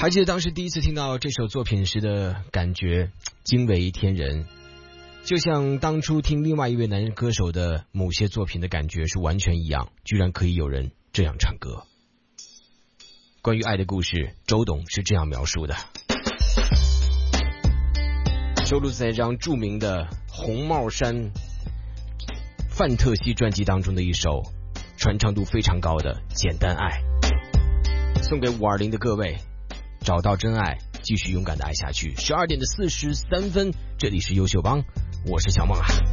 还记得当时第一次听到这首作品时的感觉惊为天人，就像当初听另外一位男歌手的某些作品的感觉是完全一样，居然可以有人这样唱歌。关于爱的故事，周董是这样描述的，收录在这张著名的红帽山范特西专辑当中的一首传唱度非常高的简单爱，送给520的各位，找到真爱，继续勇敢的爱下去。12点43分，这里是优秀帮，我是小梦啊。